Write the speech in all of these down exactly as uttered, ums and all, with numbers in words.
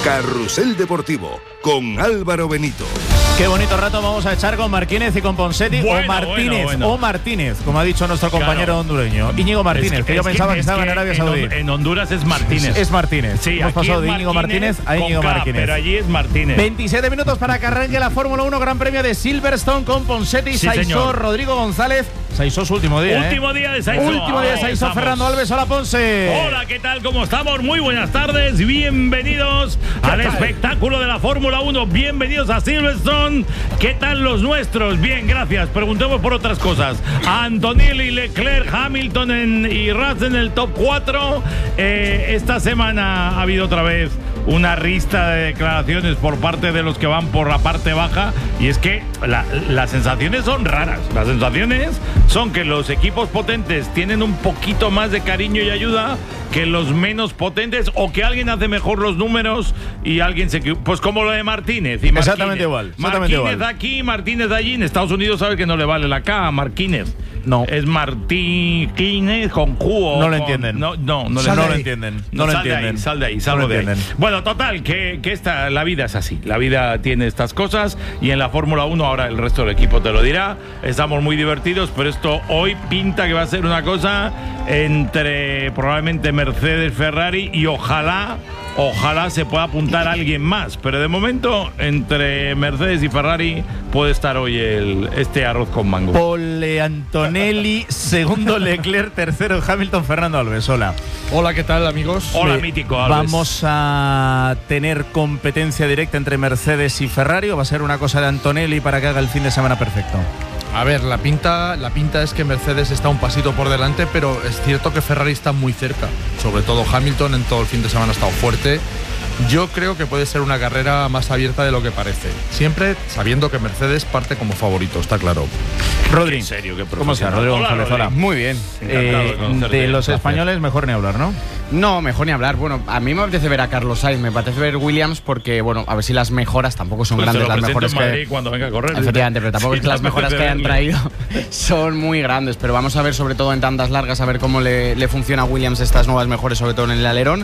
Carrusel Deportivo con Álvaro Benito. Qué bonito rato vamos a echar con Martínez y con Ponseti, bueno, o Martínez, bueno, bueno. o Martínez, como ha dicho nuestro compañero claro. hondureño, Íñigo Martínez, es que, que yo pensaba que, que estaba que en Arabia en Saudí. En Honduras es Martínez. Es Martínez. Sí, hemos pasado de Íñigo Martínez a Íñigo K, Martínez. Pero allí es Martínez. veintisiete minutos para que arranque la Fórmula uno Gran Premio de Silverstone con Ponseti y sí, Saisó, Rodrigo González. Saisó su último día. Último ¿eh? día de Saisó. Último día de Saisó. Fernando Alves, hola Ponce. Hola, ¿qué tal? ¿Cómo estamos? Muy buenas tardes. Bienvenidos al espectáculo de la Fórmula uno. Bienvenidos a Silverstone. ¿Qué tal los nuestros? Bien, gracias. Preguntemos por otras cosas. Antonelli, Leclerc, Hamilton en, y Russell en el top cuatro. Eh, esta semana ha habido otra vez una rista de declaraciones por parte de los que van por la parte baja, y es que la, las sensaciones son raras. Las sensaciones son que los equipos potentes tienen un poquito más de cariño y ayuda que los menos potentes, o que alguien hace mejor los números y alguien se... Pues como lo de Martínez y Martínez. Exactamente igual. Exactamente Martínez igual. aquí, Martínez allí. En Estados Unidos sabe que no le vale la K a Martínez. No. Es Martínez con Q. No lo con, entienden. No, no, no, no le, lo entienden. No, no lo sal entienden. De ahí, sal de ahí, salgo no de ahí. entienden. Bueno, total, que, que esta, la vida es así. La vida tiene estas cosas, y en la Fórmula uno, ahora el resto del equipo te lo dirá, estamos muy divertidos, pero esto hoy pinta que va a ser una cosa entre probablemente Mercedes, Ferrari, y ojalá, ojalá se pueda apuntar a alguien más. Pero de momento, entre Mercedes y Ferrari puede estar hoy el, este arroz con mango. Pole Antonelli, segundo Leclerc, tercero Hamilton, Fernando Alves. Hola. Hola, ¿qué tal, amigos? Hola, Eh, mítico Alves. ¿Vamos a tener competencia directa entre Mercedes y Ferrari, o va a ser una cosa de Antonelli para que haga el fin de semana perfecto? A ver, la pinta, la pinta es que Mercedes está un pasito por delante, pero es cierto que Ferrari está muy cerca. Sobre todo Hamilton en todo el fin de semana ha estado fuerte. Yo creo que puede ser una carrera más abierta de lo que parece. Siempre sabiendo que Mercedes parte como favorito, está claro. Rodri, En serio, qué ¿cómo estás, Rodrigo Hola, González? Hola. Muy bien. Encantado de Eh, conocerte. de los Placer. españoles mejor ni hablar, ¿no? No, mejor ni hablar. Bueno, a mí me apetece ver a Carlos Sainz, me apetece ver Williams, porque, bueno, a ver si las mejoras tampoco son Pues se grandes, lo las presento mejores en Madrid que... cuando venga a correr. Efectivamente, pero tampoco Sí, es que las me mejoras que apetece hayan verle. traído son muy grandes, pero vamos a ver, sobre todo en tandas largas, a ver cómo le, le funciona a Williams estas nuevas mejores, sobre todo en el alerón.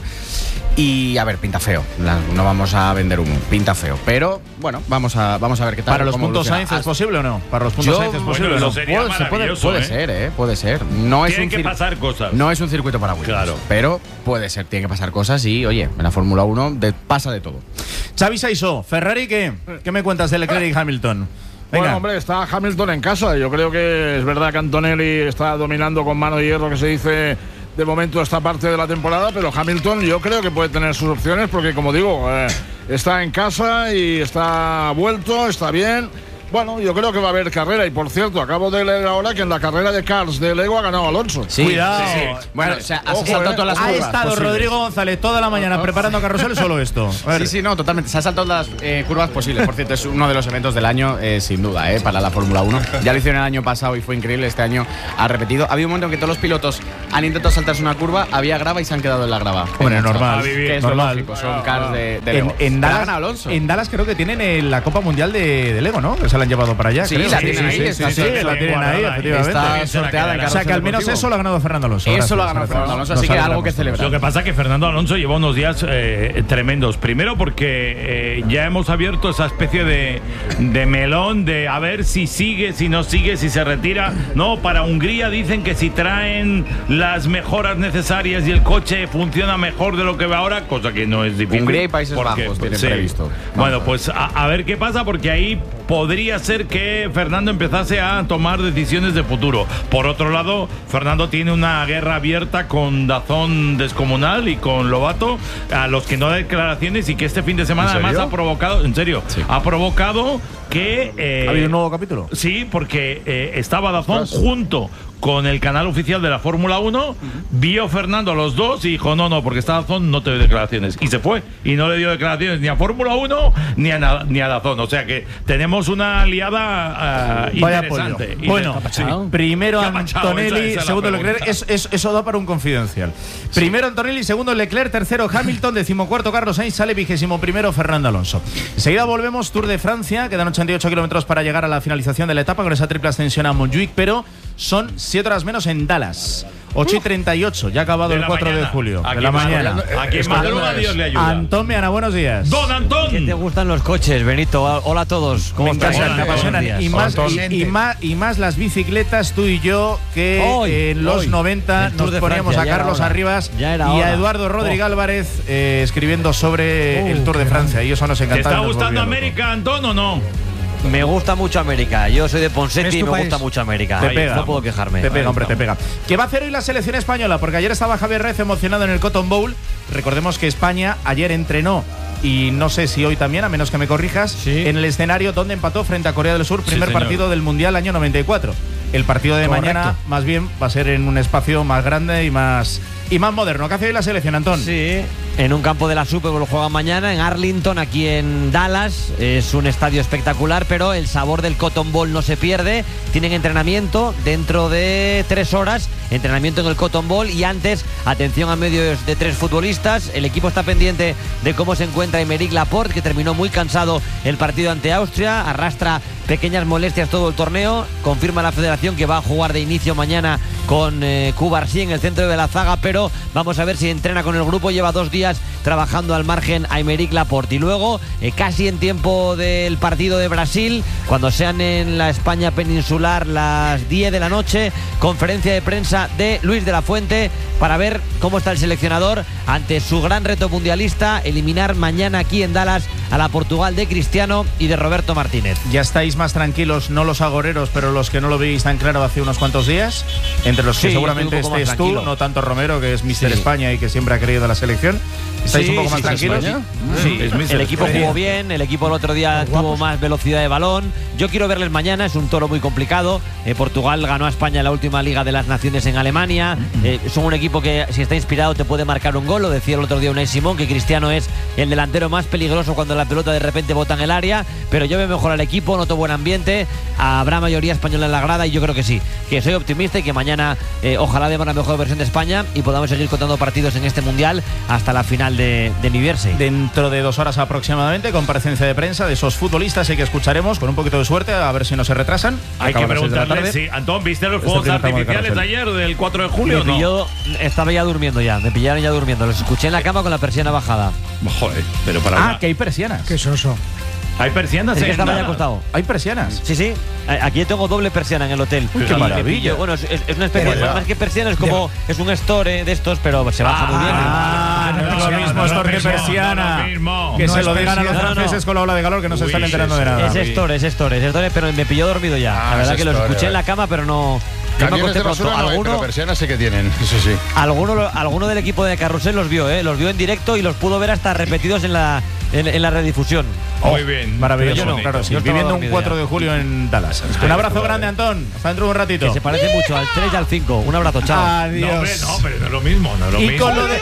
Y a ver, pinta feo. La- no vamos a vender humo, pinta feo. Pero bueno, vamos a, vamos a ver qué tal. ¿Para los cómo puntos evoluciona. Sainz es posible o no? ¿Para los puntos Yo- Sainz es bueno, posible o eso no? sería Puede, se puede, maravilloso, puede ¿eh? ser, ¿eh? Puede ser. No es Tienen un que cir- pasar cosas. No es un circuito para Williams. Claro. Pero puede ser, tiene que pasar cosas y, oye, en la Fórmula uno de- pasa de todo. Xavi Saisó, Ferrari, ¿qué? ¿Qué me cuentas de Leclerc y Hamilton? Venga. Bueno, hombre, está Hamilton en casa. Yo creo que es verdad que Antonelli está dominando con mano de hierro, que se dice de momento esta parte de la temporada, pero Hamilton yo creo que puede tener sus opciones porque, como digo, eh, está en casa y está vuelto, está bien. Bueno, yo creo que va a haber carrera. Y por cierto, acabo de leer ahora que en la carrera de Cars de Lego ha ganado Alonso. Sí, Cuidado. sí, sí. Bueno, o sea, has Ojo, saltado eh. todas las Ha curvas estado posibles. Rodrigo González toda la mañana preparando carrusel, solo esto. A ver. Sí, sí, no, totalmente. Se ha saltado todas las eh, curvas posibles. Por cierto, es uno de los eventos del año, eh, sin duda, eh, para la Fórmula uno. Ya lo hicieron el año pasado y fue increíble. Este año ha repetido. Ha habido un momento en que todos los pilotos han intentado saltarse una curva, había grava y se han quedado en la grava. Hombre, Enganchados. normal. A vivir. Que es lo Normal. lógico, son cars de, de En, Lego. en Pero ha Dallas, ganado Alonso. en Dallas creo que tienen eh, la Copa Mundial de, de Lego, ¿no? Que se la han llevado para allá. Sí, creo. la tienen ahí, Sí, está sí, sí, sorteada, la tienen ahí, guardada ahí. efectivamente. Está Bien, será sorteada en que O sea que al menos Deportivo. eso lo ha ganado Fernando Alonso. Eso Gracias, lo ha ganado gracias. Fernando Alonso, Nos así que alegramos algo que todos. celebrar. Lo que pasa es que Fernando Alonso lleva unos días eh, tremendos. Primero porque eh, ya hemos abierto esa especie de, de melón de a ver si sigue, si no sigue, si se retira. No, para Hungría dicen que si traen las mejoras necesarias y el coche funciona mejor de lo que va ahora, cosa que no es difícil. Hungría y Países porque, Bajos tienen sí. previsto. Bueno, pues a, a ver qué pasa, porque ahí podría ser que Fernando empezase a tomar decisiones de futuro. Por otro lado, Fernando tiene una guerra abierta con Dazón descomunal y con Lobato, a los que no da declaraciones, y que este fin de semana ¿En serio? además ha provocado, en serio, Sí. ha provocado que... eh, ¿Ha habido un nuevo capítulo? Sí, porque eh, estaba Dazón junto con el canal oficial de la Fórmula uno, vio Fernando a los dos y dijo, no, no, porque está Dazón, no te doy declaraciones. Y se fue, y no le dio declaraciones ni a Fórmula uno ni a, na- ni a Dazón. O sea que tenemos una aliada uh, Vaya interesante. pollo. Bueno, Sí. primero ¿Qué ha pasado? Antonelli, Esa- esa es la segundo pregunta. Leclerc. Es, es- eso da para un confidencial. Primero Antonelli, segundo Leclerc, tercero Hamilton, decimocuarto Carlos Sainz, sale vigésimo primero Fernando Alonso. Enseguida volvemos, Tour de Francia, quedan ochenta y ocho kilómetros para llegar a la finalización de la etapa con esa triple ascensión a Montjuic, pero son siete horas menos en Dallas. ocho y treinta y ocho, ya ha acabado De el la cuatro de mañana. julio. Aquí de la más- mañana. Aquí en An- madruga Dios le ayuda. Antón Meana, buenos días. Don Antón. ¿Qué te gustan los coches, Benito? Hola a todos. ¿Cómo Me estáis? encantan, me Hola, apasionan. Buenos Y días. más, Antón. y, y más, y más las bicicletas, tú y yo, que Hoy, en los hoy. noventa El Tour nos de poníamos Francia, a ya era Carlos hora. Arribas Ya era y a hora. Eduardo Rodríguez Oh. Álvarez eh, escribiendo sobre Uh, el Tour de qué Francia. Y eso nos ¿Te encantaba. está y nos gustando volvía loco. América, Antón, o no? Me gusta mucho América. Yo soy de Ponseti y me gusta mucho América. Te Ahí pega. No puedo quejarme. Te pega, Ahí hombre, te estamos. pega. ¿Qué va a hacer hoy la selección española? Porque ayer estaba Javier Rez emocionado en el Cotton Bowl. Recordemos que España ayer entrenó, y no sé si hoy también, a menos que me corrijas, Sí. en el escenario donde empató frente a Corea del Sur, primer señor. partido del Mundial año noventa y cuatro. El partido de Correcto. mañana, más bien, va a ser en un espacio más grande y más, y más moderno. ¿Qué hace hoy la selección, Antón? Sí, en un campo de la Super Bowl juegan mañana en Arlington, aquí en Dallas. Es un estadio espectacular, pero el sabor del Cotton Bowl no se pierde. Tienen entrenamiento dentro de tres horas, entrenamiento en el Cotton Bowl, y antes, atención a medios de tres futbolistas. El equipo está pendiente de cómo se encuentra Aymeric Laporte, que terminó muy cansado el partido ante Austria, arrastra pequeñas molestias todo el torneo. Confirma la federación que va a jugar de inicio mañana con eh, Cubarsí en el centro de la zaga, pero vamos a ver si entrena con el grupo. Lleva dos días trabajando al margen a Aymeric Laporte. Y luego, eh, casi en tiempo del partido de Brasil, cuando sean en la España peninsular las diez de la noche, conferencia de prensa de Luis de la Fuente para ver cómo está el seleccionador ante su gran reto mundialista, eliminar mañana aquí en Dallas a la Portugal de Cristiano y de Roberto Martínez. Ya estáis más tranquilos, no los agoreros, pero los que no lo veis tan claro hace unos cuantos días. Entre los que Sí, seguramente estoy un poco más estés tú, tranquilo. no tanto Romero, que es mister Sí. España y que siempre ha creído en la selección. ¿Estáis Sí, un poco más sí, tranquilos? España. Sí, es mister El equipo España. jugó bien, el equipo el otro día tuvo más velocidad de balón. Yo quiero verles mañana, es un toro muy complicado. Eh, Portugal ganó a España en la última Liga de las Naciones en Alemania. Eh, son un equipo que, si está inspirado, te puede marcar un gol. Lo decía el otro día Unai Simón, que Cristiano es el delantero más peligroso cuando la pelota de repente bota en el área. Pero yo veo mejor al equipo, noto buen ambiente. Habrá mayoría española en la grada y yo creo que sí, que soy optimista y que mañana eh, ojalá vemos la mejor versión de España y podamos seguir contando partidos en este Mundial hasta la final de, de New Jersey. Dentro de dos horas aproximadamente, comparecencia de prensa de esos futbolistas y que escucharemos con un poquito de suerte, a ver si no se retrasan. Hay que Acaba a las seis de la preguntarle tarde. si, Antón, ¿viste los Este fuegos primer tramo de artificiales de carrusel. ayer, del cuatro de julio o Me no? pilló, estaba ya durmiendo ya, me pillaron ya durmiendo. Los escuché en la cama con la persiana bajada. Joder, pero para Ah, una- que hay persianas. Qué soso. hay persianas Es que en estaba ya nada. acostado. Hay persianas. Sí, sí. A- Aquí tengo doble persiana en el hotel. Uy, qué Y me maravilla. pilló- Bueno, es, es una especie, Pero ya. más que persiana, es como, es un store de estos, pero se baja muy bien. Ah, no es lo mismo no es store que lo mismo, persiana. no es lo mismo. Que No se es lo digan a los persiana. No, no, no. franceses con la ola de calor que no se Uy, están sí, enterando sí. de nada. Es store, es store, es store, pero me pilló dormido ya. Ah, la verdad es que los store, escuché en vale. la cama, pero no. yo me Camiones acosté de basura pronto. no hay, pero Alguno, persianas sí que tienen, eso sí. alguno, lo- alguno del equipo de Carrusel los vio, ¿eh? Los vio en directo y los pudo ver hasta repetidos en la, en, en la redifusión. Muy bien. Maravilloso, Pero yo no. claro, sí. Yo estaba Viviendo un dormido cuatro ya. de julio en Dallas. Un abrazo grande, Antón. Hasta dentro de un ratito. Que se parece mucho al tres y al cinco. Un abrazo, chao. Adiós. No, hombre, no, pero no es lo mismo, no es lo Y mismo. con, lo de,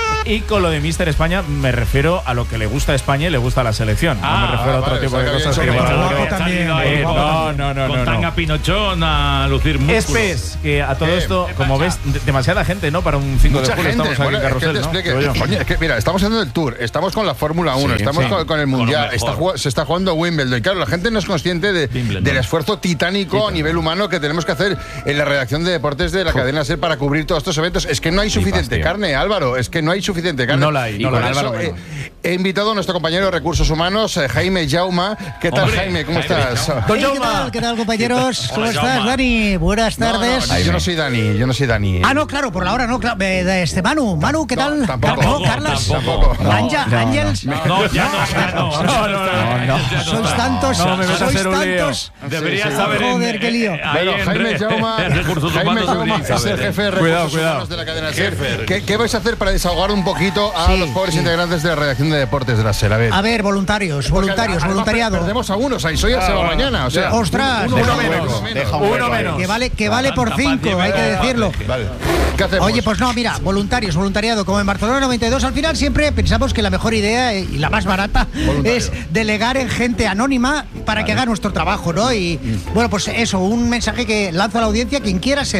y con lo de mister España me refiero a lo que le gusta a España y le gusta a la selección. no Ah, me refiero a otro vale, tipo de o sea, que cosas. había que hecho igual bien. algo que- Guapo también, Eh, guapo no, no, no, Con no, tanga no. pinochón a lucir músculos. Es pez que a todo ¿Qué? esto, ¿Qué como ves, pasa? de- demasiada gente, ¿no? Para un cinco Mucha de julio gente. estamos aquí Bueno, en es que Carrusel, te ¿no? explique. Digo yo. Coño, es que mira, estamos haciendo el Tour, estamos con la Fórmula uno, Sí, estamos sí. con, con el Con lo Mundial, mejor. está jugando- se está jugando Wimbledon. Y claro, la gente no es consciente de- Wimbledon. del esfuerzo titánico a nivel humano que tenemos que hacer en la redacción de deportes de la cadena SER para cubrir todos estos eventos. Es que no hay suficiente tío. carne, Álvaro, es que no hay suficiente carne. No la hay, Y no por la hay, eso, Álvaro, eh, menos. he invitado a nuestro compañero de Recursos Humanos, eh, Jaime Jauma. ¿Qué tal, Hombre, Jaime? ¿Cómo Jaime estás? Jauma. Don Hey, ¿Qué Jaume. tal, qué tal, compañeros? Hola, ¿Cómo estás, Jaume. Dani? Buenas No, no, tardes. yo no soy Dani, yo no soy Dani. Ah, no, claro, por la hora no, claro. Eh, de este Manu, Manu, ¿qué No, tal? tampoco. Car- no, Tampoco, Carlas. tampoco. Anja- no, Ángels. No, ya no, ya no. No, no, no, no. Ya Sois está. tantos, No, me vas a sois hacer un lío. tantos. Deberías Sí, sí. saber. en- Joder, qué lío. eh, ahí Bueno, en Jaime re- Jauma, en recursos Jaime humanos Jauma deberíais es el saber, jefe de eh. recursos Cuidado, cuidado. humanos de la cadena SER. Jefe. ¿Qué, qué vais a hacer para desahogar un poquito a Sí, los pobres sí. integrantes de la redacción de deportes de la SER? A ver. A ver, voluntarios, Porque voluntarios, además voluntariado. Perdemos a uno, o sea, y soy el Seba mañana. O sea, Ostras, uno, deja uno un menos. hueco, Uno uno menos. Que vale, que vale por Tanta cinco, paciencia, hay que vale, decirlo. Vale. ¿Qué hacemos? Oye, pues no, mira, voluntarios, voluntariado, como en Barcelona noventa y dos, al final siempre pensamos que la mejor idea y la más barata Voluntario. es delegar en gente anónima para que haga nuestro trabajo, ¿no? Y bueno, pues eso, un mensaje que lanzo a la audiencia, quien quiera ser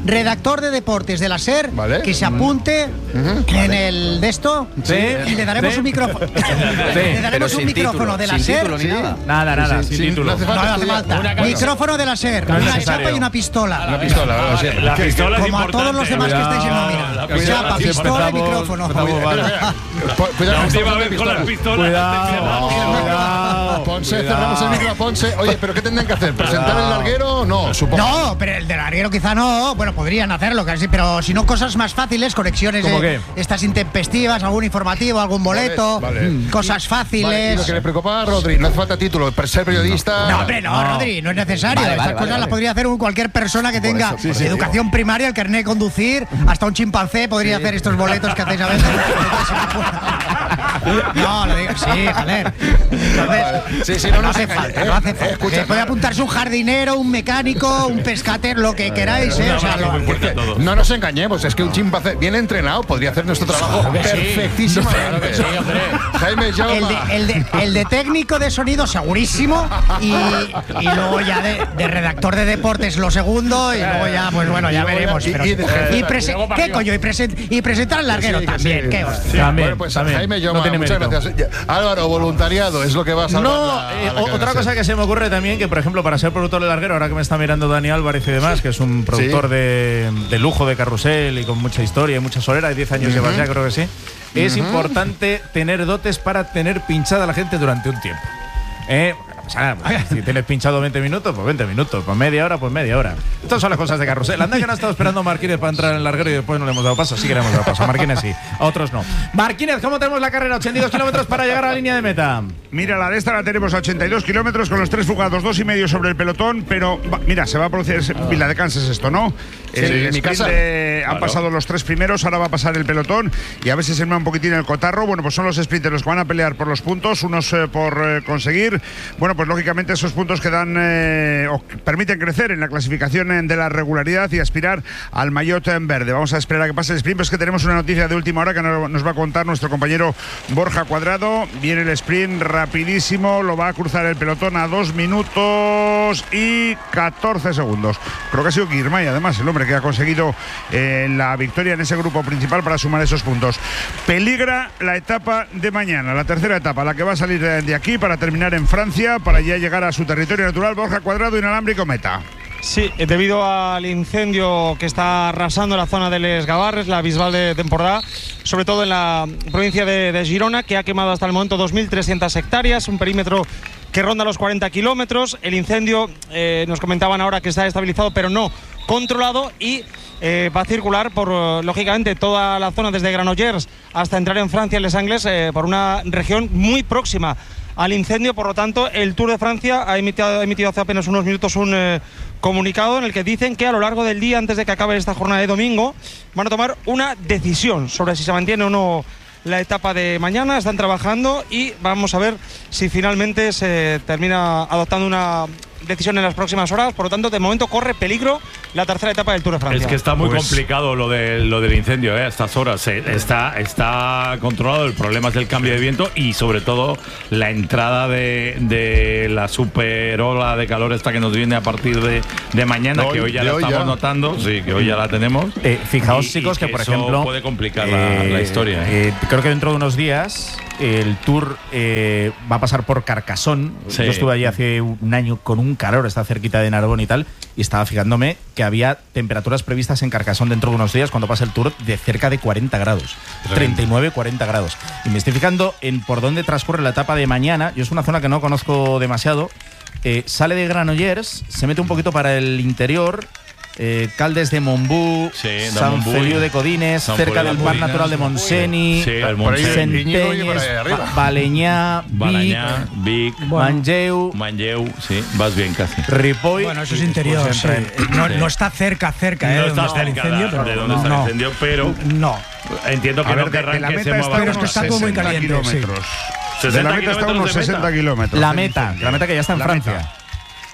redactor de deportes de la SER, Vale. que se apunte Ujú. en Vale. el de esto Sí. y le daremos Sí. un micrófono. Le daremos un micrófono de la sin SER. título ni nada. Nada, nada, Sí, sin sí, título. no hace No, falta no hace estudiar. falta. Una cosa. Micrófono de la SER, No es una necesario. chapa y una pistola. Una pistola, ¿verdad? Sí. La pistola es Como a importante. todos los demás que estáis en Cuidado, nómina. la pistola, Chapa, sí, pistola y empezamos- micrófono. empezamos, vale. Cu- Cuidado, La que última estamos vez de con las pistola. pistolas. Cuidado, cuidado. Ponce, cuidado. cerramos el micro a Ponce. Oye, ¿pero qué tendrían que hacer? ¿Presentar el larguero? No, supongo. No, pero el del larguero quizá no. Bueno, podrían hacerlo, casi, pero si no, cosas más fáciles, conexiones ¿Cómo eh, estas intempestivas, algún informativo, algún boleto, Vale, vale. mm, cosas Vale, y fáciles. lo que le preocupaba a Rodri, no hace falta título, para ser periodista. No, hombre, no, Rodri, no es necesario. Vale, Estas vale, cosas vale, las vale. podría hacer un- cualquier persona que Por tenga eso, sí, sí, educación primaria, el carnet de conducir, hasta un chimpancé podría hacer estos boletos que hacéis a veces. No, lo digo, sí, joder. Entonces, Vale. Sí, sí, no, no hace se falta, engañe, no eh. hace falta. Escucha, Que puede apuntarse un jardinero, un mecánico, un pescater, lo que queráis, ¿eh? O sea, lo- No nos engañemos, es que un chimpancé bien entrenado podría hacer nuestro trabajo perfectísimamente. Jaime El llama. de, el, de, el de técnico de sonido segurísimo y, y luego ya de, de redactor de deportes lo segundo y luego ya, pues bueno, ya Y luego veremos. ya- y- pero- y de jefe. y prese- ¿Qué coño? Y, presen- y presentar al larguero Sí, que también, sí. qué hostia. También, Bueno, pues también. Jaime No Llama, tiene muchas mérito. gracias. Ya, Álvaro, voluntariado es lo que va a salvar No, la- eh, la o- cadena otra cosa SER. que se me ocurre también, que por ejemplo, para ser productor de larguero, ahora que me está mirando Dani Álvarez y demás, que es un productor de, de lujo de carrusel y con mucha historia y mucha solera, de diez años llevas ya, creo que sí, es importante tener dotes para tener pinchada a la gente durante un tiempo. Eh, o sea, si tienes pinchado veinte minutos, pues veinte minutos, pues media hora, pues media hora. Estas son las cosas de carrusel. Anda que no ha estado esperando a Marquínez para entrar en el larguero y después no le hemos dado paso. Sí que le hemos dado paso. A Marquínez sí, a otros no. Marquínez, ¿cómo tenemos la carrera? ochenta y dos kilómetros para llegar a la línea de meta. Mira, la de esta la tenemos a ochenta y dos kilómetros con los tres fugados, dos y medio sobre el pelotón, pero va- mira, se va a producir es Vila de Cansas esto, ¿no? Sí, el mi sprint casa. de- han Claro. pasado los tres primeros, ahora va a pasar el pelotón y a ver si se me un poquitín el cotarro. Bueno, pues son los sprinters los que van a pelear por los puntos, unos eh, por eh, conseguir. Bueno, pues lógicamente esos puntos que dan eh, o que permiten crecer en la clasificación eh, de la regularidad y aspirar al maillot en verde. Vamos a esperar a que pase el sprint, pues que tenemos una noticia de última hora que no- nos va a contar nuestro compañero Borja Cuadrado. Viene el sprint rapidísimo, lo va a cruzar el pelotón a dos minutos y catorce segundos. Creo que ha sido Girmay, además, el hombre que ha conseguido eh, la victoria en ese grupo principal para sumar esos puntos. Peligra la etapa de mañana, la tercera etapa, la que va a salir de, de aquí para terminar en Francia, para ya llegar a su territorio natural. Borja Cuadrado, inalámbrico, meta. Sí, debido al incendio que está arrasando la zona de Les Gavarres, la Bisbal de Tempordà, sobre todo en la provincia de, de Girona, que ha quemado hasta el momento dos mil trescientas hectáreas, un perímetro que ronda los cuarenta kilómetros. El incendio, eh, nos comentaban ahora que está estabilizado, pero no controlado, y eh, va a circular por, eh, lógicamente, toda la zona desde Granollers hasta entrar en Francia, en Les Angles, eh, por una región muy próxima al incendio. Por lo tanto, el Tour de Francia ha emitido, ha emitido hace apenas unos minutos un eh, comunicado en el que dicen que a lo largo del día, antes de que acabe esta jornada de domingo, van a tomar una decisión sobre si se mantiene o no la etapa de mañana. Están trabajando y vamos a ver si finalmente se termina adoptando una decisión en las próximas horas. Por lo tanto, de momento corre peligro la tercera etapa del Tour de Francia. Es que está muy Pues- complicado lo, de, lo del incendio, ¿eh? A estas horas. Eh, Está, está controlado, el problema es el cambio de viento y sobre todo la entrada de, de la super ola de calor esta que nos viene a partir de, de mañana, De hoy- que hoy ya de la hoy estamos ya. notando, sí, que hoy ya la tenemos. Eh, fijaos, Y- chicos, y que por eso ejemplo. puede complicar la, eh, la historia. ¿eh? eh, creo que dentro de unos días el Tour eh, va a pasar por Carcassonne. Sí. Yo estuve allí hace un año con un calor, está cerquita de Narbonne y tal, y estaba fijándome que había temperaturas previstas en Carcassonne dentro de unos días, cuando pasa el Tour, de cerca de cuarenta grados. treinta y nueve, cuarenta grados. Y me estoy fijando en por dónde transcurre la etapa de mañana. Yo es una zona que no conozco demasiado. Eh, sale de Granollers, se mete un poquito para el interior. Eh, Caldes de Montbú, Sí, de San Montbú, Feliu de Codines, San cerca Feliu del de Parc Codines, Natural de Montseny, Sí, el Por ahí, Montseny, Íñigo y por ahí Centelles, arriba. Ba- Balenyà, Vic, Balañá, Vic, Manlleu, Manlleu, sí, vas bien casi. Ripoll. Bueno, eso es y interior. después Sí. entra en- No, Sí. no está cerca, cerca, ¿eh? No de está donde está el cerca incendio, de, pero de donde está no. el incendio, pero No. entiendo que A no ver, de, querrán de la que se meta está mueva. Pero es que unos está todo muy sesenta caliente, kilómetros. De sesenta la meta está kilómetros unos de meta. sesenta kilómetros. La del meta, incendio. la meta que ya está en La Francia. meta.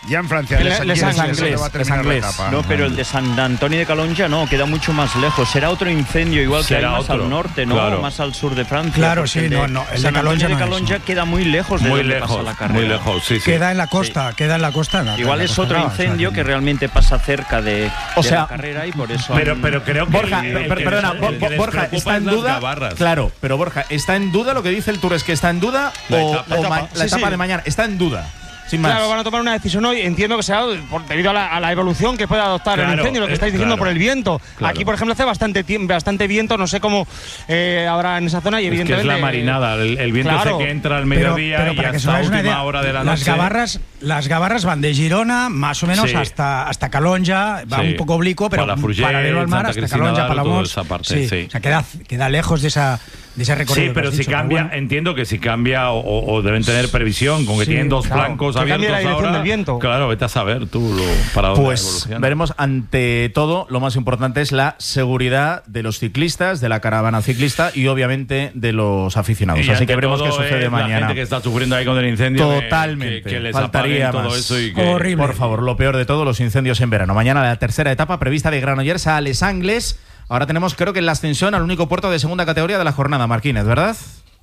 ya en Francia. El- Les, el- Les Les Anglés, Anglés, va a terminar la etapa. No, pero el de Sant Antoni de Calonja no, queda mucho más lejos. Será otro incendio, igual que hay Será más otro, al norte, ¿no? claro. Más al sur de Francia. Claro, porque sí, el de no, no, el de Sant Antoni Calonja de no es, Calonja queda muy lejos de Muy donde lejos, pasa la carrera. muy lejos, sí, sí. Queda en la costa, queda en la costa. en la- Igual en la es costa otro brava, o sea, incendio que realmente pasa cerca de, O de sea, la carrera y por eso. Pero, han- pero creo que. Borja, el- el per- que perdona, les- Bo- el que les Borja, preocupa está es en las duda. gabarras. Claro, pero Borja, ¿está en duda lo que dice el Tour? ¿Es que está en duda La o, etapa. o La ma- etapa. la Sí, etapa sí. de mañana? Está en duda. Sin más. Claro, van a tomar una decisión hoy. Entiendo que será por, debido a la, a la evolución que puede adoptar el Claro, incendio, lo que eh, estáis diciendo claro. por el viento. Claro. Aquí, por ejemplo, hace bastante tiempo, bastante viento. No sé cómo eh, habrá en esa zona y Es que es evidentemente. la marinada. El, el viento Claro. sé que entra al Pero, mediodía pero y para que os hasta hagáis una última idea, hora de la las noche. gabarras, las gabarras van de Girona, más o menos, Sí. hasta, hasta Calonja, va Sí. un poco oblicuo, pero Palafrugell, paralelo al mar, Santa hasta Cristina Calonja, d'Aro, Palamós. toda esa parte, sí. O sea, queda, queda lejos de esa de ese recorrido. Sí, que pero has si dicho, cambia, bueno. entiendo que si cambia o, o deben tener previsión, con que Sí, tienen dos claro. flancos Que cambie abiertos la dirección ahora. del viento. Claro, vete a saber tú lo, para dónde Pues evoluciona. veremos. Ante todo, lo más importante es la seguridad de los ciclistas, de la caravana ciclista y obviamente de los aficionados. Y Así ante que veremos qué todo sucede es mañana. La gente que está sufriendo ahí con el incendio. que- Totalmente. Que, que les Faltaría apaguen todo más. eso y que. Horrible. Por favor, lo peor de todo, los incendios en verano. Mañana la tercera etapa prevista de Granollers a Les Angles. Ahora tenemos, creo que en la ascensión al único puerto de segunda categoría de la jornada, Marquínez, ¿verdad?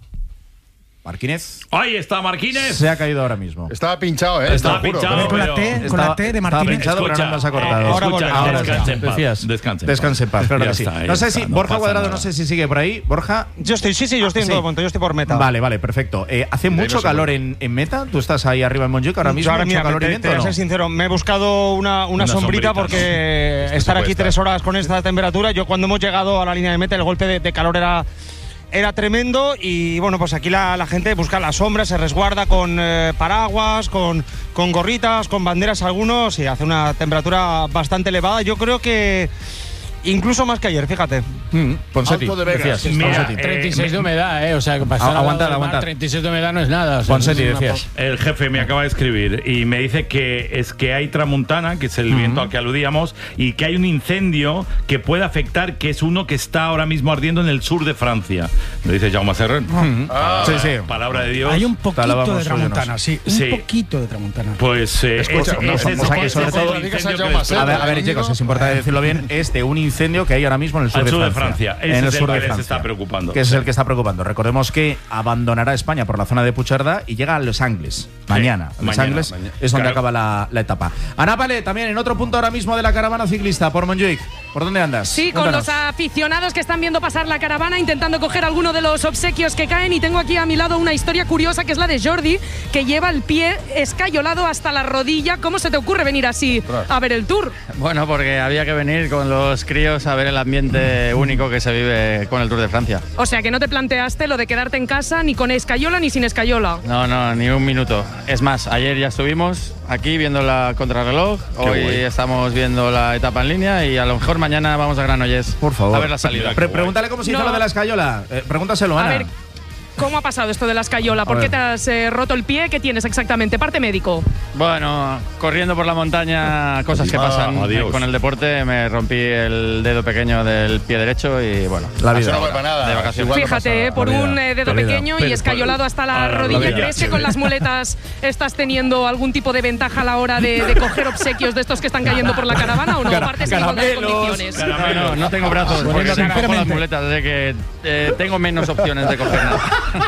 Marquínez Ahí está Marquínez. se ha caído ahora mismo. Estaba pinchado, ¿eh? Estaba Te lo juro. pinchado. Con la pero- T, con Estaba- la T de estaba Martínez. pinchado, pero no nos ha cortado. eh, Ahora escucha, volverá, ahora descanse en volverá. paz. Decías. Descanse en paz. Descanse en paz, claro Ya que sí. está, ya No sé está, si no Borja pasa Cuadrado, nada. no sé si sigue por ahí. Borja. Yo estoy, sí, sí, yo estoy en Sí. todo punto. Yo estoy por meta. Vale, vale, perfecto. Eh, ¿Hace mucho no se calor en, en Meta? ¿Tú estás ahí arriba en Montjuic ahora Yo mismo? ahora, ¿Mucho mira, calor y te, viento te voy o a no? ser sincero, me he buscado una, una, Una sombrita, sombrita, porque ¿no? estar Esto aquí cuesta. tres horas con esta temperatura, yo cuando hemos llegado a la línea de meta, el golpe de, de calor era, era tremendo y bueno, pues aquí la, la gente busca la sombra, se resguarda con eh, paraguas, con, con gorritas, con banderas algunos y hace una temperatura bastante elevada. Yo creo que incluso más que ayer, fíjate. Mm, Ponseti, Alto de Vegas. decías. Mira, Ponseti. eh, treinta y seis me- de humedad, ¿eh? O sea, que pasar A- al lado aguantar, del mar, aguantar. treinta y seis de humedad no es nada. O sea, Ponseti, es una decías. El jefe me acaba de escribir y me dice que es que hay tramuntana, que es el viento al que aludíamos, y que hay un incendio que puede afectar, que es uno que está ahora mismo ardiendo en el sur de Francia. Me dice Jaume Serrer. Ah, Sí, sí. Palabra de Dios. Hay un poquito Talábamos de tramontana, hoyunos. sí, un Sí. poquito de tramontana. Pues eh, Escucha, ese- no, ese- no, o sea, que ese- sobre ese todo- es el digas a incendio Jaume que Serrer. A ver, a ver, Íñigo. chicos, es importante decirlo bien. Es de un incendio que hay ahora mismo en el sur, Al de, sur de Francia. Francia. Ese En el es el sur que de les Francia. está preocupando. Que es el que está preocupando. Recordemos que abandonará España por la zona de Puigcerdá y llega a Los Angles. Mañana. Los mañana, Angles mañana. es donde Claro. acaba la, la etapa. Ana Pale, también en otro punto ahora mismo de la caravana ciclista por Montjuic. ¿Por dónde andas? Sí, con Cuéntanos. los aficionados que están viendo pasar la caravana, intentando coger alguno de los obsequios que caen. Y tengo aquí a mi lado una historia curiosa, que es la de Jordi, que lleva el pie escayolado hasta la rodilla. ¿Cómo se te ocurre venir así a ver el Tour? Bueno, porque había que venir con los críos a ver el ambiente único que se vive con el Tour de Francia. O sea, que no te planteaste lo de quedarte en casa ni con escayola ni sin escayola. No, no, ni un minuto. Es más, ayer ya estuvimos aquí viendo la contrarreloj, hoy guay. estamos viendo la etapa en línea y a lo mejor mañana vamos a Granollers. Por favor. A ver la salida. Pre- pregúntale cómo se hizo No. lo de la escayola. Eh, pregúntaselo, A Ana. ver, ¿cómo ha pasado esto de la escayola? ¿Por A qué ver. te has eh, roto el pie? ¿Qué tienes exactamente? ¿Parte médico? Bueno, corriendo por la montaña, cosas que Ah, pasan adiós. con el deporte. Me rompí el dedo pequeño del pie derecho y bueno. La así vida. No ahora, vale para nada. de vacaciones. Igual no Fíjate, pasa eh, por La vida, un eh, dedo la vida. pequeño y Pero, escayolado pero- hasta la a la rodilla. rodilla, ¿Crees que sí. con las muletas estás teniendo algún tipo de ventaja a la hora de, de coger obsequios de estos que están cayendo por la caravana o no? Cara- Partes en igualdad de caramelos, condiciones. No, no, no tengo brazos porque Poniendo tengo las sinceramente. muletas, así que eh, tengo menos opciones de coger nada.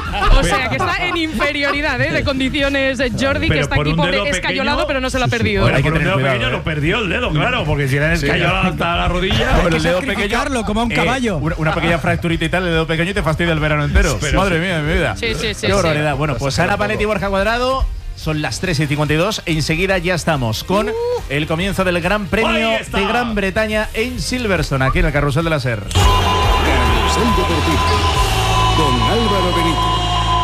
O sea, que está en inferioridad ¿eh? de condiciones eh, Jordi, que Pero está por aquí un pobre dedo escayolado, pequeño- pero no se lo ha perdido. Bueno, Hay que por un tener dedo cuidado, pequeño eh. lo perdió el dedo, claro, porque si le han escayolado hasta la rodilla. Bueno, el dedo sacrificarlo como a un eh, caballo. una, una pequeña fracturita y tal, el dedo pequeño y te fastidia el verano entero. Pero Madre sí. mía de mi vida. Sí, sí, sí, Qué sí. barbaridad. Bueno, pues Ana Paletti y Borja Cuadrado. Son las tres y cincuenta y dos. Enseguida ya estamos con el comienzo del Gran Premio Ahí está. de Gran Bretaña en Silverstone, aquí en el Carrusel de la Ser. Carrusel Deportivo con Álvaro Benito.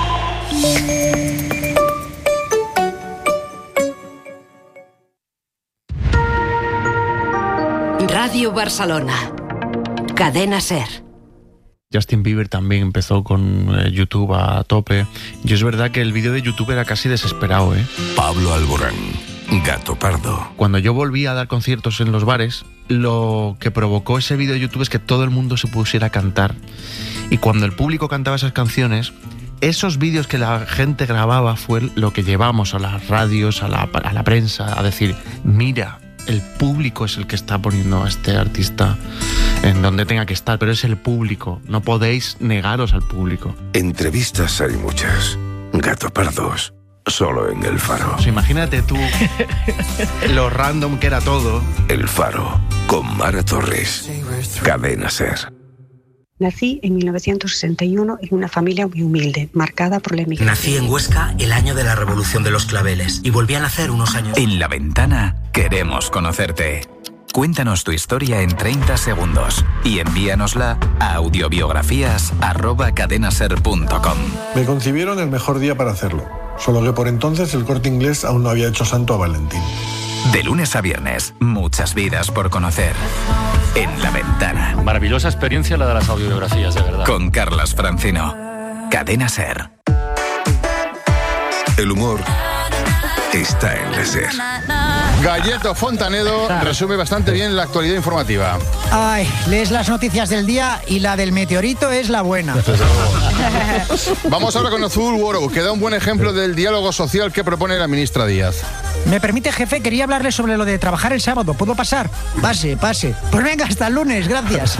Radio Barcelona. Cadena Ser. Justin Bieber también empezó con eh, YouTube a tope. Y es verdad que el vídeo de YouTube era casi desesperado, ¿eh? Pablo Alborán, Gato Pardo. Cuando yo volví a dar conciertos en los bares, lo que provocó ese vídeo de YouTube es que todo el mundo se pusiera a cantar. Y cuando el público cantaba esas canciones, esos vídeos que la gente grababa fue lo que llevamos a las radios, a la, a la prensa, a decir, mira, el público es el que está poniendo a este artista en donde tenga que estar, pero es el público, no podéis negaros al público. Entrevistas hay muchas. Gato Pardos, solo en El Faro. Pues imagínate tú lo random que era todo. El Faro, con Mara Torres. Cadena SER. Nací en mil novecientos sesenta y uno en una familia muy humilde, marcada por la emigración. Nací en Huesca el año de la Revolución de los Claveles y volví a nacer unos años. En La Ventana queremos conocerte. Cuéntanos tu historia en treinta segundos y envíanosla a audiobiografías arroba cadenaser punto com. Me concibieron el mejor día para hacerlo, solo que por entonces el Corte Inglés aún no había hecho santo a Valentín. De lunes a viernes, muchas vidas por conocer. En La Ventana. Maravillosa experiencia la de las audiobiografías, de verdad. Con Carlas Francino. Cadena SER. El humor está en la SER. Galleto Fontanedo resume bastante bien la actualidad informativa. Ay, lees las noticias del día y la del meteorito es la buena. Vamos ahora con Azul World, que da un buen ejemplo del diálogo social que propone la ministra Díaz. ¿Me permite, jefe? Quería hablarle sobre lo de trabajar el sábado. ¿Puedo pasar? Pase, pase. Pues venga, hasta el lunes, gracias.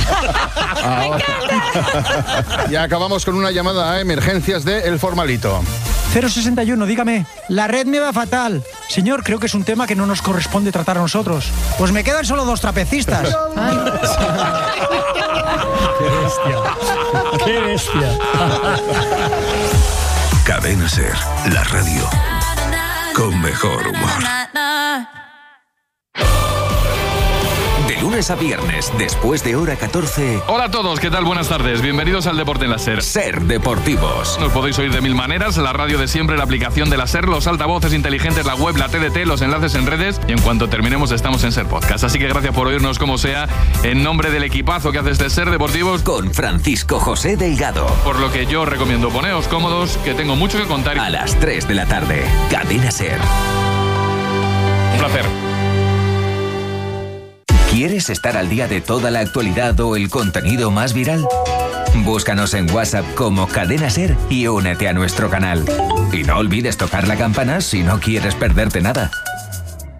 Y acabamos con una llamada a emergencias de El Formalito. cero sesenta y uno, dígame. La red me va fatal. Señor, creo que es un tema que no nos corresponde tratar a nosotros. Pues me quedan solo dos trapecistas. ¡Qué bestia! ¡Qué bestia! Cadena SER, la radio con mejor humor. De lunes a viernes, después de hora catorce. Hola a todos, ¿qué tal? Buenas tardes. Bienvenidos al Deporte en la SER. SER Deportivos. Nos podéis oír de mil maneras, la radio de siempre, la aplicación de la SER, los altavoces inteligentes, la web, la T D T, los enlaces en redes y en cuanto terminemos estamos en SER Podcast. Así que gracias por oírnos como sea, en nombre del equipazo que hace este SER Deportivos. Con Francisco José Delgado. Por lo que yo recomiendo poneos cómodos, que tengo mucho que contar. A las tres de la tarde, Cadena SER. Un placer. ¿Quieres estar al día de toda la actualidad o el contenido más viral? Búscanos en WhatsApp como Cadena SER y únete a nuestro canal. Y no olvides tocar la campana si no quieres perderte nada.